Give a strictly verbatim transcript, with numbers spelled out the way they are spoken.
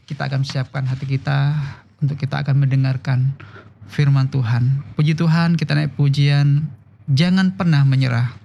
kita akan siapkan hati kita untuk kita akan mendengarkan firman Tuhan. Puji Tuhan, kita naik pujian, jangan pernah menyerah.